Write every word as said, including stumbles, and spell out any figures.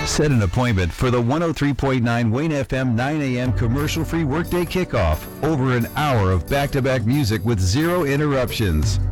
Set an appointment for the one oh three point nine Wayne F M nine a.m. commercial-free workday kickoff. Over an hour of back-to-back music with zero interruptions.